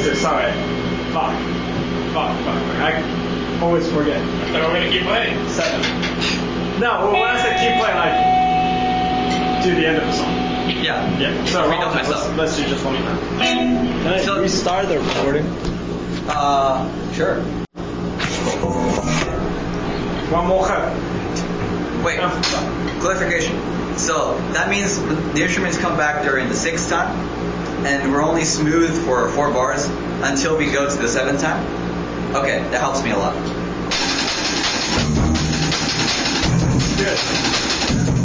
6. Sorry. Fuck. I always forget. I thought we were going to keep playing. 7. No, well, when I said keep playing, like, do the end of the song. Yeah. So Read off myself. let's do just 1 minute. Can I restart the recording? Sure. One more cut. Wait, clarification. So that means the instruments come back during the 6th time, and we're only smooth for 4 bars until we go to the 7th time? Okay, that helps me a lot. Good.